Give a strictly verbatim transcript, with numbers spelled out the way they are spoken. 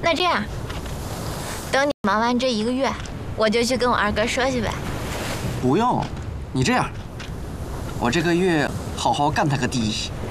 那这样，等你忙完这一个月，我就去跟我二哥说去呗。 不用，你这样，我这个月好好干他个第一。